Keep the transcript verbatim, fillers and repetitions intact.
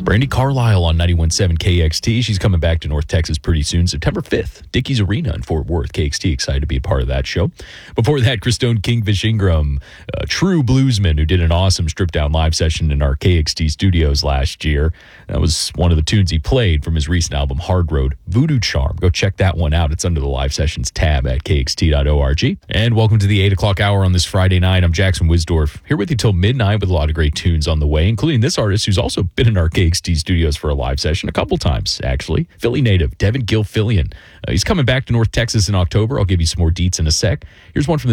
Brandy Carlisle on ninety-one point seven K X T. She's coming back to North Texas pretty soon, September fifth. Dickies Arena in Fort Worth. K X T excited to be a part of that show. Before that, Christone Kingfish Ingram, a true bluesman who did an awesome stripped-down live session in our K X T studios last year. That was one of the tunes he played from his recent album, Hard Road, Voodoo Charm. Go check that one out. It's under the live sessions tab at K X T dot org. And welcome to the eight o'clock hour on this Friday night. I'm Jackson Wisdorf, here with you till midnight with a lot of great tunes on the way, including this artist who's also been in our K X T studios for a live session a couple times, actually. Philly native, Devin Gilfillian. Uh, he's coming back to North Texas in October. I'll give you some more deets in a sec. Here's one from the